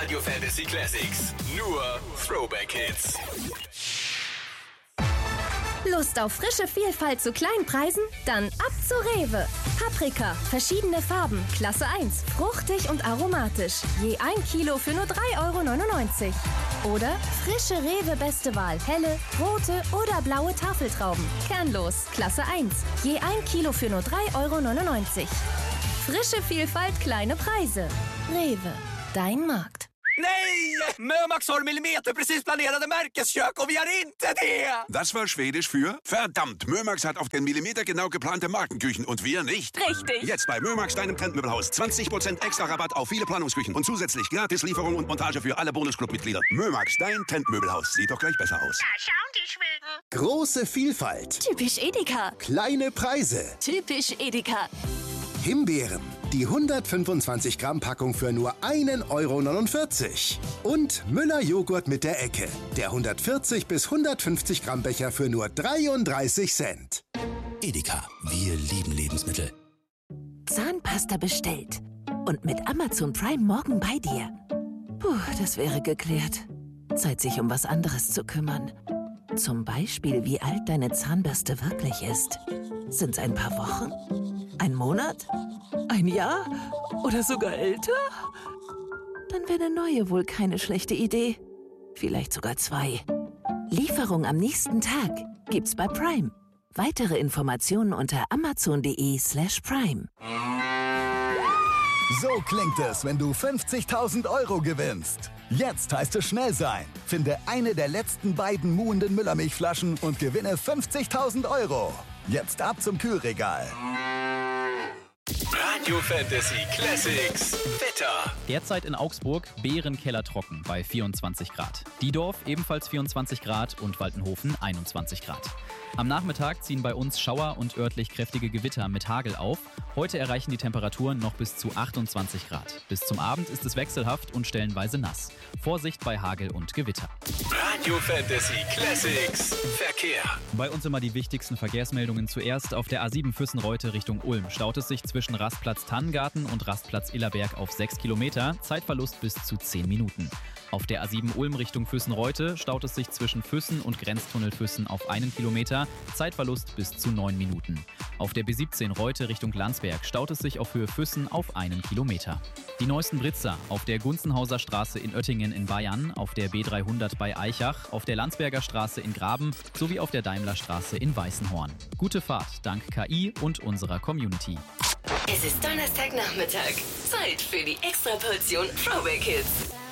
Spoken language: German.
Radio Fantasy Classics. Nur Throwback Hits. Lust auf frische Vielfalt zu kleinen Preisen? Dann ab zu Rewe. Paprika, verschiedene Farben, Klasse 1, fruchtig und aromatisch. Je 1 Kilo für nur 3,99 €. Oder frische Rewe Beste Wahl, helle, rote oder blaue Tafeltrauben. Kernlos, Klasse 1. Je 1 Kilo für nur 3,99 €. Frische Vielfalt, kleine Preise. Rewe, dein Markt. Nej! Mömax har millimeterprecis planerade märkeskök och vi har inte det! Das war Schwedisch für verdammt. Mömax hat auf den Millimeter genau geplante Markenküchen und wir nicht. Richtig. Jetzt bei Mömax, deinem Trendmöbelhaus. 20% extra Rabatt auf viele Planungsküchen und zusätzlich Gratislieferung und Montage für alle Bonusclub-Mitglieder. Mömax, dein Trendmöbelhaus. Sieht doch gleich besser aus. Da schauen die Schweden. Große Vielfalt. Typisch Edeka. Kleine Preise. Typisch Edeka. Himbeeren. Die 125 Gramm Packung für nur 1,49 €. Und Müller Joghurt mit der Ecke. Der 140 bis 150 Gramm Becher für nur 33 Cent. Edeka, wir lieben Lebensmittel. Zahnpasta bestellt. Und mit Amazon Prime morgen bei dir. Puh, das wäre geklärt. Zeit, sich um was anderes zu kümmern. Zum Beispiel, wie alt deine Zahnbürste wirklich ist. Sind's ein paar Wochen? Ein Monat? Ein Jahr? Oder sogar älter? Dann wäre eine neue wohl keine schlechte Idee. Vielleicht sogar 2. Lieferung am nächsten Tag gibt's bei Prime. Weitere Informationen unter amazon.de/prime. So klingt es, wenn du 50.000 € gewinnst. Jetzt heißt es schnell sein. Finde eine der letzten beiden muhenden Müllermilchflaschen und gewinne 50.000 €. Jetzt ab zum Kühlregal. Radio Fantasy Classics. Wetter. Derzeit in Augsburg Bärenkeller trocken bei 24 Grad. Diedorf ebenfalls 24 Grad und Waltenhofen 21 Grad. Am Nachmittag ziehen bei uns Schauer und örtlich kräftige Gewitter mit Hagel auf. Heute erreichen die Temperaturen noch bis zu 28 Grad. Bis zum Abend ist es wechselhaft und stellenweise nass. Vorsicht bei Hagel und Gewitter. Radio Fantasy Classics. Verkehr. Bei uns immer die wichtigsten Verkehrsmeldungen zuerst. Auf der A7 Füssen-Reute Richtung Ulm staut es sich zwischen Rastplatz Tannengarten und Rastplatz Illerberg auf 6 Kilometer. Zeitverlust bis zu 10 Minuten. Auf der A7 Ulm Richtung Füssen-Reute staut es sich zwischen Füssen und Grenztunnel Füssen auf 1 Kilometer. Zeitverlust bis zu 9 Minuten. Auf der B17 Reute Richtung Landsberg staut es sich auf Höhe Füssen auf 1 Kilometer. Die neuesten Blitzer auf der Gunzenhauser Straße in Oettingen in Bayern, auf der B300 bei Aichach, auf der Landsberger Straße in Graben sowie auf der Daimlerstraße in Weißenhorn. Gute Fahrt dank KI und unserer Community. Es ist Donnerstagnachmittag. Zeit für die Extraportion Throwback Hits.